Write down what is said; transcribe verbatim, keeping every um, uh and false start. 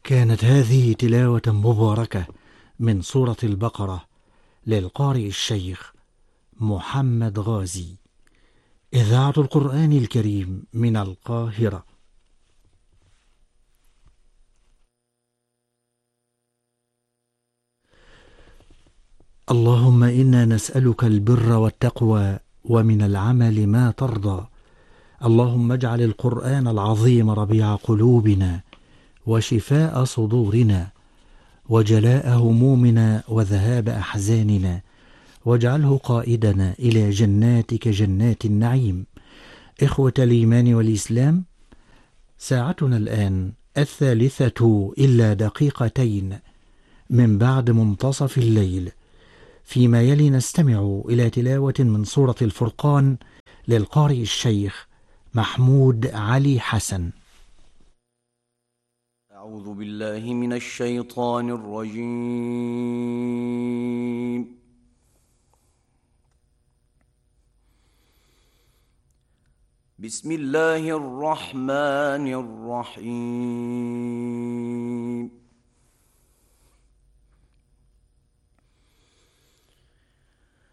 كانت هذه تلاوة مباركة من سورة البقرة للقارئ الشيخ محمد غازي، إذاعة القرآن الكريم من القاهرة. اللهم إنا نسألك البر والتقوى ومن العمل ما ترضى. اللهم اجعل القرآن العظيم ربيع قلوبنا وشفاء صدورنا وجلاء همومنا وذهاب أحزاننا، واجعله قائدنا إلى جناتك جنات النعيم. إخوة الإيمان والإسلام، ساعتنا الآن الثالثة إلا دقيقتين من بعد منتصف الليل. فيما يلي نستمع إلى تلاوة من سورة الفرقان للقارئ الشيخ محمود علي حسن. أعوذ بالله من الشيطان الرجيم. بسم الله الرحمن الرحيم.